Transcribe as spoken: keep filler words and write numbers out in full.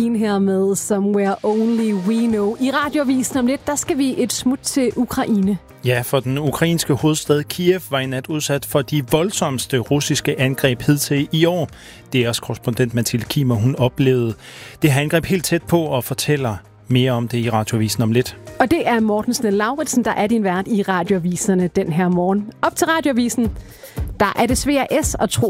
Her med Somewhere Only We Know. I Radioavisen om lidt, der skal vi et smut til Ukraine. Ja, for den ukrainske hovedstad Kiev var i nat udsat for de voldsomste russiske angreb hidtil i år. D R's korrespondent Mathilde Kimer, hun oplevede det her angreb helt tæt på og fortæller mere om det i Radioavisen om lidt. Og det er Morten Snell Lauritsen, der er din vært i Radioaviserne den her morgen. Op til Radioavisen, der er det svært S at tro